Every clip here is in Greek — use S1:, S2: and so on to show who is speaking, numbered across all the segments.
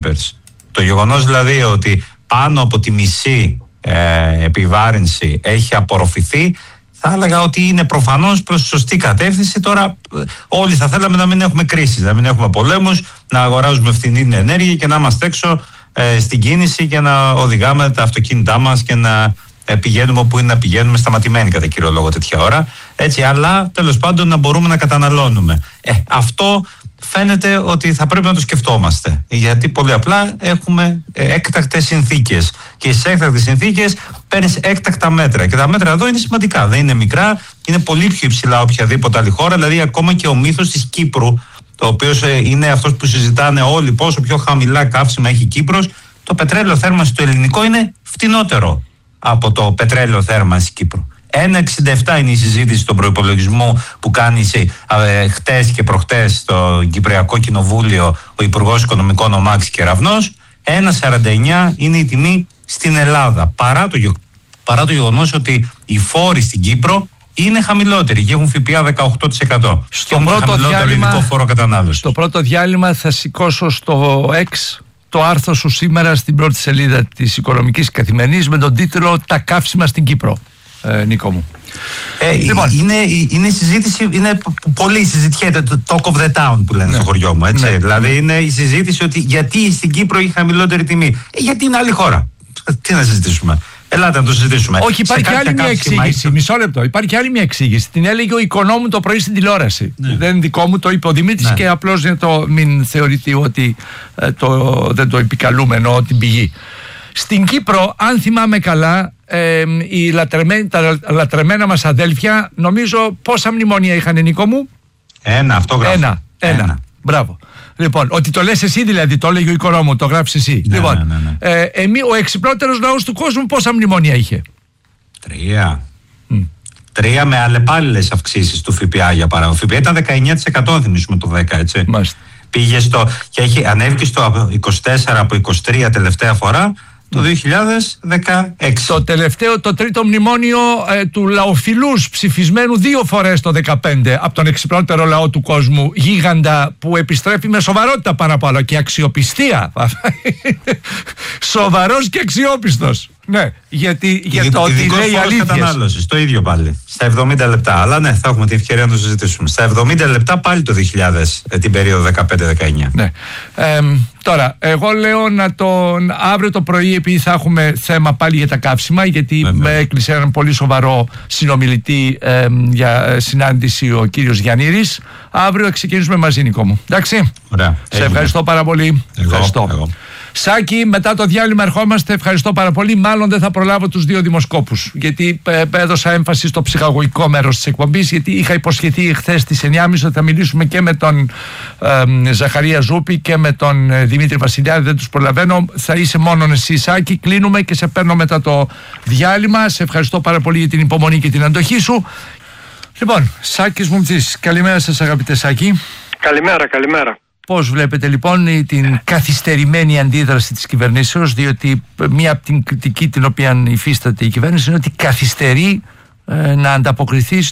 S1: shippers. Το γεγονός δηλαδή ότι πάνω από τη μισή επιβάρυνση έχει απορροφηθεί, θα έλεγα ότι είναι προφανώς προς τη σωστή κατεύθυνση. Τώρα όλοι θα θέλαμε να μην έχουμε κρίσεις, να μην έχουμε πολέμους, να αγοράζουμε φθηνή ενέργεια και να είμαστε έξω στην κίνηση και να οδηγάμε τα αυτοκίνητά μας και να πηγαίνουμε όπου είναι να πηγαίνουμε, σταματημένοι κατά κύριο λόγο τέτοια ώρα. Έτσι, αλλά τέλος πάντων να μπορούμε να καταναλώνουμε. Αυτό φαίνεται ότι θα πρέπει να το σκεφτόμαστε. Γιατί πολύ απλά έχουμε έκτακτες συνθήκες. Και στις έκτακτες συνθήκες παίρνεις έκτακτα μέτρα. Και τα μέτρα εδώ είναι σημαντικά. Δεν είναι μικρά, είναι πολύ πιο υψηλά οποιαδήποτε άλλη χώρα. Δηλαδή, ακόμα και ο μύθος της Κύπρου, το οποίο είναι αυτός που συζητάνε όλοι, πόσο πιο χαμηλά καύσιμα έχει η Κύπρος, το πετρέλαιο θέρμανση το ελληνικό είναι φτηνότερο από το πετρέλαιο θέρμανση Κύπρου. 1,67 είναι η συζήτηση στον προϋπολογισμό που κάνει χτες και προχτές στο Κυπριακό Κοινοβούλιο ο Υπουργός Οικονομικών ο Μάκης Κεραυνός. 1,49 είναι η τιμή στην Ελλάδα. Παρά το γεγονός ότι οι φόροι στην Κύπρο είναι χαμηλότεροι και έχουν ΦΠΑ 18%.
S2: Στο πρώτο διάλειμμα θα σηκώσω στο X το άρθρο σου σήμερα στην πρώτη σελίδα της Οικονομικής Καθημερινής με τον τίτλο «Τα καύσιμα στην Κύπρο», Νίκο μου.
S1: Λοιπόν, είναι συζήτηση, είναι πολύ συζητιέται, το talk of the town που λένε στο χωριό μου. Έτσι. Δηλαδή είναι η συζήτηση ότι γιατί στην Κύπρο έχει χαμηλότερη τιμή. Γιατί είναι άλλη χώρα. Τι να συζητήσουμε. Ελάτε να το συζητήσουμε.
S2: Όχι, υπάρχει και άλλη μια εξήγηση. Μισό λεπτό. Υπάρχει και άλλη μια εξήγηση. Την έλεγε ο οικονόμου το πρωί στην τηλεόραση. Δεν είναι δικό μου, το είπε ο Δημήτρης και απλώς μην θεωρηθεί ότι δεν το επικαλούμε, εννοώ την πηγή. Στην Κύπρο, αν θυμάμαι καλά, τα λατρεμένα μας αδέλφια, νομίζω πόσα μνημόνια είχαν, Νίκο μου?
S1: Αυτό γράφει.
S2: Ένα. Μπράβο. Λοιπόν, ότι το λες εσύ δηλαδή, το έλεγε ο οικονόμου, το γράφεις εσύ.
S1: Ναι,
S2: λοιπόν,
S1: ναι.
S2: Ο εξυπνότερος λαός του κόσμου πόσα μνημόνια είχε?
S1: 3 με αλλεπάλληλες αυξήσεις του ΦΠΑ για παράδειγμα. Ο ΦΠΑ ήταν 19%, θυμίσουμε το 10, έτσι.
S2: Μάλιστα.
S1: Πήγε και ανέβηκε στο 24 από 23 τελευταία φορά το 2016.
S2: Το τελευταίο, το τρίτο μνημόνιο του λαοφιλούς ψηφισμένου 2 φορές το 2015 από τον εξυπνότερο λαό του κόσμου, γίγαντα που επιστρέφει με σοβαρότητα πάνω απ' όλα και αξιοπιστία. Σοβαρός και αξιόπιστος. Ναι, για το ότι λέει αλήθειες.
S1: Το ίδιο πάλι. Στα 70 λεπτά. Αλλά ναι, θα έχουμε την ευκαιρία να το συζητήσουμε. Στα 70 λεπτά πάλι το 2000, την περίοδο 15-19.
S2: Ναι. Τώρα, εγώ λέω αύριο το πρωί, επειδή θα έχουμε θέμα πάλι για τα καύσιμα, γιατί έκλεισε έναν πολύ σοβαρό συνομιλητή για συνάντηση ο κύριος Γιαννήρης. Αύριο ξεκινήσουμε μαζί, Νίκο μου. Εντάξει.
S1: Ωραία.
S2: Σε ευχαριστώ πάρα πολύ.
S1: Εγώ.
S2: Σάκη, μετά το διάλειμμα ερχόμαστε. Ευχαριστώ πάρα πολύ. Μάλλον δεν θα προλάβω τους 2 δημοσκόπους, γιατί έδωσα έμφαση στο ψυχαγωγικό μέρος της εκπομπής, γιατί είχα υποσχεθεί χθες στις 9.30 ότι θα μιλήσουμε και με τον Ζαχαρία Ζούπη και με τον Δημήτρη Βασιλιάδη. Δεν τους προλαβαίνω. Θα είσαι μόνον εσύ, Σάκη. Κλείνουμε και σε παίρνω μετά το διάλειμμα. Σε ευχαριστώ πάρα πολύ για την υπομονή και την αντοχή σου. Λοιπόν, Σάκης Μουμτσής, καλημέρα σας, αγαπητέ Σάκη.
S3: Καλημέρα.
S2: Πώς βλέπετε λοιπόν την καθυστερημένη αντίδραση της κυβερνήσεως, διότι μία από την κριτική την οποία υφίσταται η κυβέρνηση είναι ότι καθυστερεί να ανταποκριθεί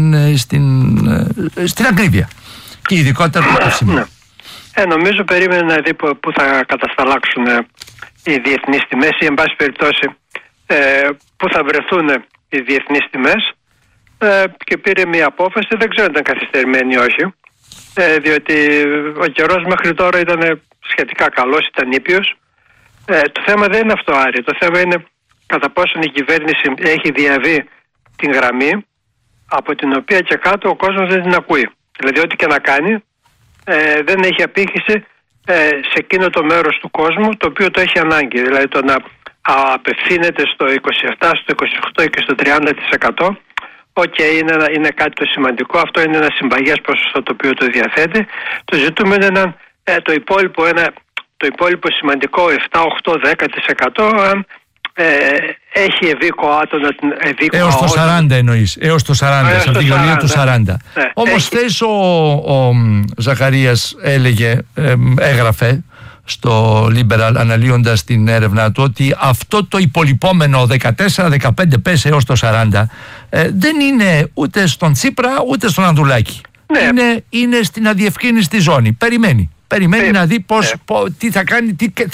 S2: στην ακρίβεια και ειδικότερα το καύσιμο.
S3: Νομίζω περίμενε να δει που θα κατασταλάξουν οι διεθνείς τιμές ή εν πάση περιπτώσει που θα βρεθούν οι διεθνείς τιμές και πήρε μια απόφαση, δεν ξέρω αν ήταν καθυστερημένη ή όχι. Διότι ο καιρός μέχρι τώρα ήταν σχετικά καλός, ήταν ήπιος. Το θέμα δεν είναι αυτό, Άρη. Το θέμα είναι κατά πόσον η κυβέρνηση έχει διαβεί την γραμμή από την οποία και κάτω ο κόσμος δεν την ακούει. Δηλαδή ό,τι και να κάνει δεν έχει απήχηση σε εκείνο το μέρος του κόσμου το οποίο το έχει ανάγκη. Δηλαδή το να απευθύνεται στο 27, στο 28 και στο 30%. Είναι κάτι το σημαντικό. Αυτό είναι ένα συμπαγές ποσοστό το οποίο το διαθέτει. Το ζητούμε είναι το υπόλοιπο σημαντικό 7, 8, 10% έχει ευήκο άτομα.
S2: Έως το 40 εννοείς. Έως το 40, σε αυτή τη γωνία του 40. Ναι. Όμως χθες ο Ζαχαρίας έγραφε στο Liberal, αναλύοντας την έρευνά του, ότι αυτό το υπολοιπόμενο 14-15 πες έως το 40 δεν είναι ούτε στον Τσίπρα ούτε στον Ανδρουλάκη. Είναι στην αδιευκρίνηστη ζώνη. Περιμένει να δει τι θα κάνει,